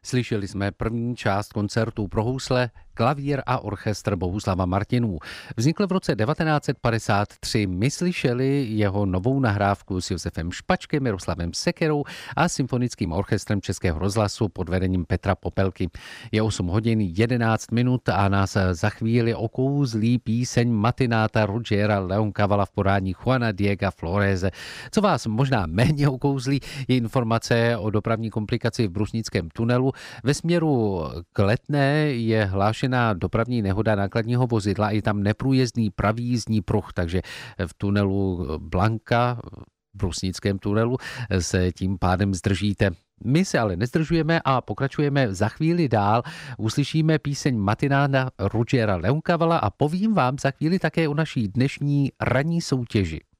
Slyšeli jsme první část koncertu pro housle, klavír a orchestr Bohuslava Martinů. Vznikl v roce 1953. My slyšeli jeho novou nahrávku s Josefem Špačkem, Miroslavem Sekerou a symfonickým orchestrem Českého rozhlasu pod vedením Petra Popelky. Je 8 hodin 11 minut a nás za chvíli okouzlí píseň Matináta Ruggera Leoncavala v podání Juana Diega Florese. Co vás možná méně okouzlí, je informace o dopravní komplikaci v Brusnickém tunelu. Ve směru k Letné je hlášená dopravní nehoda nákladního vozidla, je tam neprůjezdný pravý jízdní pruh, takže v tunelu Blanka, v Brusnickém tunelu, se tím pádem zdržíte. My se ale nezdržujeme a pokračujeme za chvíli dál. Uslyšíme píseň Matináta Ruggera Leoncavala a povím vám za chvíli také o naší dnešní ranní soutěži.